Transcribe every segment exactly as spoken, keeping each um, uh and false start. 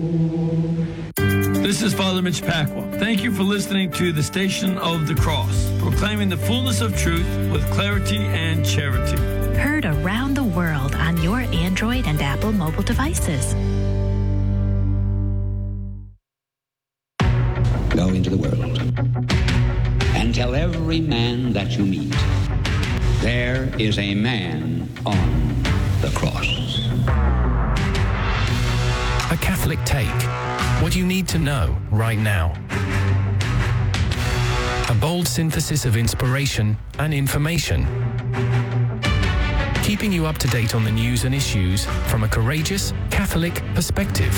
This is Father Mitch Pacwa. Thank you for listening to the Station of the Cross, proclaiming the fullness of truth with clarity and charity. Heard around the world on your Android and Apple mobile devices. Go into the world and tell every man that you meet, there is a man on the cross. A Catholic Take. What you need to know right now. A bold synthesis of inspiration and information. Keeping you up to date on the news and issues from a courageous Catholic perspective.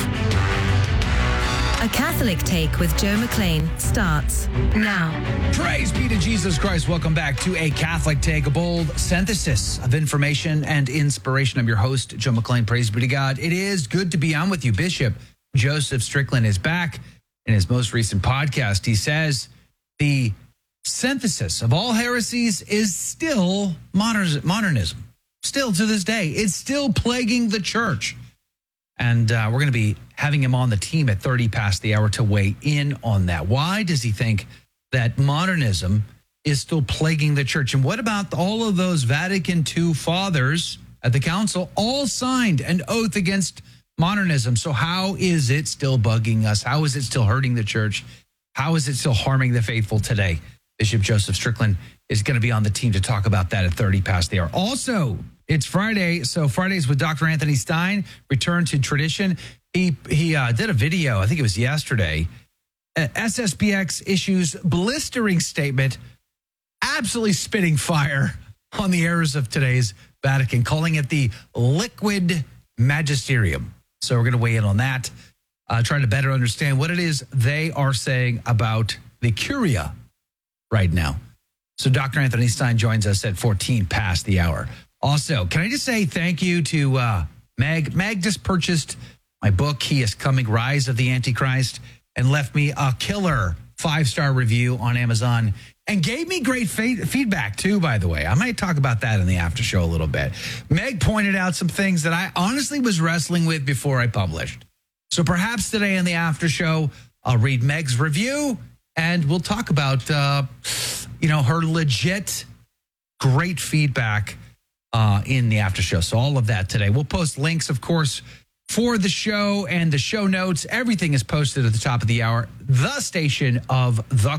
A Catholic Take with Joe McLean starts now. Praise be to Jesus Christ. Welcome back to A Catholic Take, a bold synthesis of information and inspiration. I'm your host, Joe McLean. Praise be to God. It is good to be on with you. Bishop Joseph Strickland is back. In his most recent podcast, he says the synthesis of all heresies is still modern, modernism. Still to this day, it's still plaguing the church. And uh, we're going to be having him on the team at thirty past the hour to weigh in on that. Why does he think that modernism is still plaguing the church? And what about all of those Vatican Two fathers at the council all signed an oath against modernism? So how is it still bugging us? How is it still hurting the church? How is it still harming the faithful today? Bishop Joseph Strickland is going to be on the team to talk about that at thirty past the hour. Also, it's Friday, so Fridays with Doctor Anthony Stein return to tradition. He he uh, did a video, I think it was yesterday. Uh, S S B X issues blistering statement, absolutely spitting fire on the errors of today's Vatican, calling it the liquid magisterium. So we're going to weigh in on that, uh, trying to better understand what it is they are saying about the Curia right now. So Doctor Anthony Stein joins us at fourteen past the hour. Also, can I just say thank you to uh, Meg? Meg just purchased my book, He is Coming, Rise of the Antichrist, and left me a killer five-star review on Amazon and gave me great fe- feedback, too, by the way. I might talk about that in the after show a little bit. Meg pointed out some things that I honestly was wrestling with before I published. So perhaps today in the after show, I'll read Meg's review, and we'll talk about, uh, you know, her legit great feedback Uh, in the after show. So all of that today. We'll post links, of course, for the show and the show notes. Everything is posted at the top of the hour. The station of the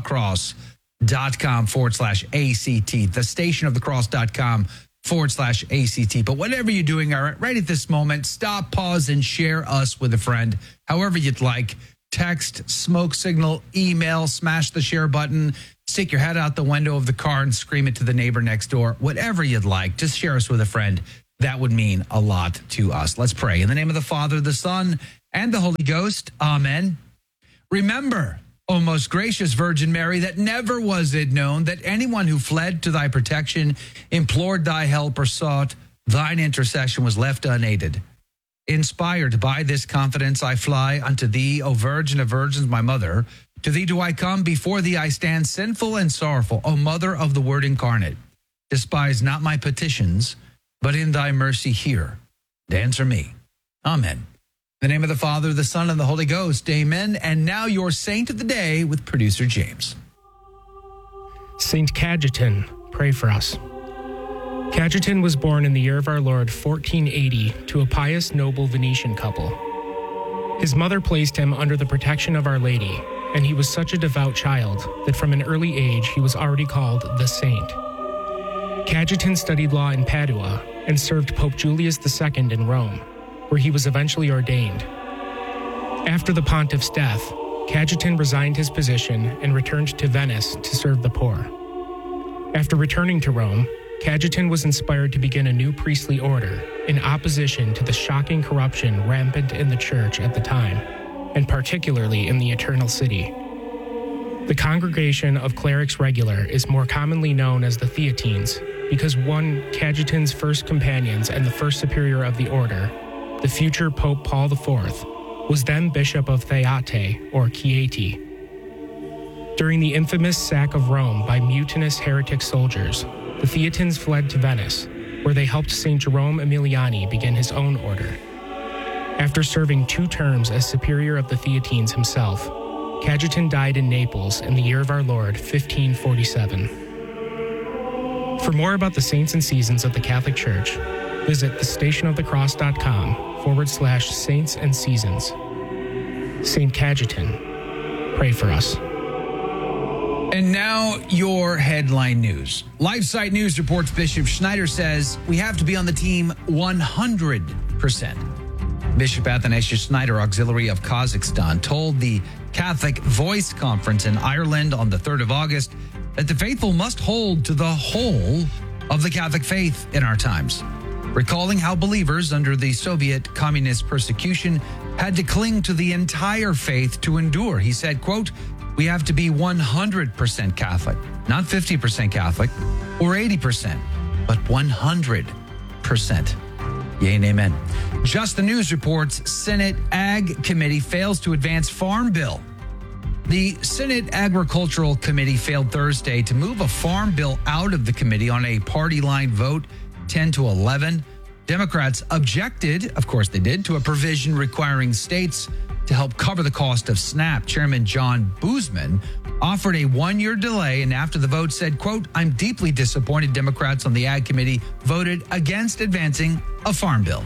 cross.com forward slash ACT. The station of the cross.com forward slash ACT. But whatever you're doing right at this moment, stop, pause, and share us with a friend. However you'd like. Text, smoke signal, email, smash the share button, stick your head out the window of the car and scream it to the neighbor next door. Whatever you'd like, just share us with a friend. That would mean a lot to us. Let's pray. In the name of the Father, the Son, and the Holy Ghost. Amen. Remember, O most gracious Virgin Mary, that never was it known that anyone who fled to thy protection, implored thy help, or sought thine intercession was left unaided. Inspired by this confidence, I fly unto thee, O Virgin of Virgins, my mother. To thee do I come, before thee I stand sinful and sorrowful, O Mother of the Word incarnate. Despise not my petitions, but in thy mercy hear and answer me. Amen. In the name of the Father, the Son, and the Holy Ghost. Amen. And now your saint of the day with producer James. Saint Cajetan, pray for us. Cajetan was born in the year of our Lord fourteen eighty to a pious, noble Venetian couple. His mother placed him under the protection of Our Lady, and he was such a devout child that from an early age he was already called the Saint. Cajetan studied law in Padua and served Pope Julius the Second in Rome, where he was eventually ordained. After the pontiff's death, Cajetan resigned his position and returned to Venice to serve the poor. After returning to Rome, Cajetan was inspired to begin a new priestly order in opposition to the shocking corruption rampant in the church at the time, and particularly in the Eternal City. The Congregation of Clerics Regular is more commonly known as the Theatines because one Cajetan's first companions and the first superior of the order, the future Pope Paul the Fourth, was then Bishop of Theate or Chieti. During the infamous sack of Rome by mutinous heretic soldiers, the Theatines fled to Venice, where they helped Saint Jerome Emiliani begin his own order. After serving two terms as superior of the Theatines himself, Cajetan died in Naples in the year of our Lord, fifteen forty-seven. For more about the saints and seasons of the Catholic Church, visit thestationofthecross.com forward slash saints and seasons. Saint Cajetan, pray for us. And now your headline news. LifeSite News reports Bishop Schneider says we have to be on the team one hundred percent. Bishop Athanasius Schneider, Auxiliary of Kazakhstan, told the Catholic Voice Conference in Ireland on the third of August that the faithful must hold to the whole of the Catholic faith in our times, recalling how believers under the Soviet communist persecution had to cling to the entire faith to endure. He said, quote, "We have to be one hundred percent Catholic, not fifty percent Catholic or eighty percent, but one hundred percent. Yea and amen. Just the News reports Senate Ag Committee fails to advance Farm Bill. The Senate Agricultural Committee failed Thursday to move a farm bill out of the committee on a party line vote, ten to eleven. Democrats objected, of course they did, to a provision requiring states to help cover the cost of SNAP. Chairman John Boozman offered a one-year delay, and after the vote said, quote, "I'm deeply disappointed Democrats on the Ag Committee voted against advancing a farm bill."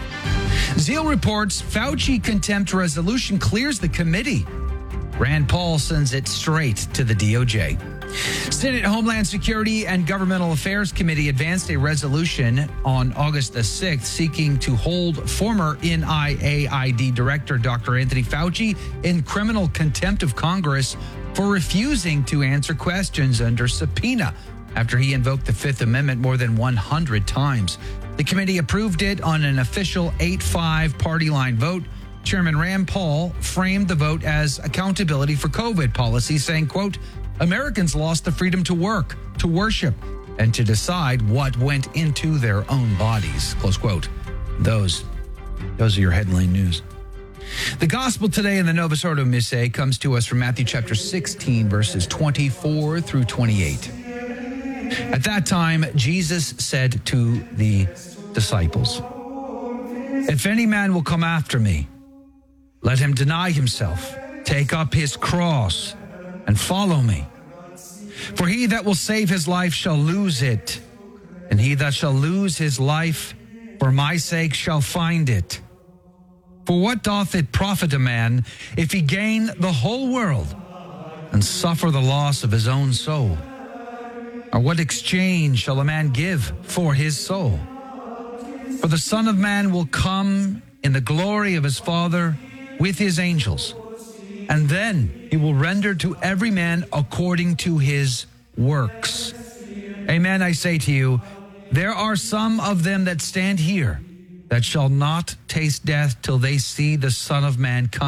Zeal reports Fauci contempt resolution clears the committee. Rand Paul sends it straight to the D O J. Senate Homeland Security and Governmental Affairs Committee advanced a resolution on August the sixth seeking to hold former N I A I D Director Doctor Anthony Fauci in criminal contempt of Congress for refusing to answer questions under subpoena after he invoked the Fifth Amendment more than one hundred times. The committee approved it on an official eight five party line vote. Chairman Rand Paul framed the vote as accountability for COVID policy, saying, quote, "Americans lost the freedom to work, to worship, and to decide what went into their own bodies," close quote. Those, those are your headline news. The gospel today in the Novus Ordo Missae comes to us from Matthew chapter sixteen, verses twenty-four through twenty-eight. At that time, Jesus said to the disciples, "If any man will come after me, let him deny himself, take up his cross, and follow me. For he that will save his life shall lose it, and he that shall lose his life for my sake shall find it. For what doth it profit a man if he gain the whole world and suffer the loss of his own soul? Or what exchange shall a man give for his soul? For the Son of Man will come in the glory of his Father with his angels, and then he will render to every man according to his works. Amen, I say to you, there are some of them that stand here that shall not taste death till they see the Son of Man come